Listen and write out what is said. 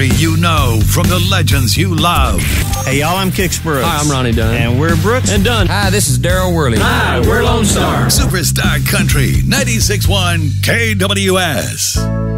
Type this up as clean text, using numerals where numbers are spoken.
You know from the legends you love. Hey, y'all, I'm Kix Brooks. Hi, I'm Ronnie Dunn. And we're Brooks and Dunn. Hi, this is Daryl Worley. Hi, we're Lone Star. Superstar Country 96.1 KWS.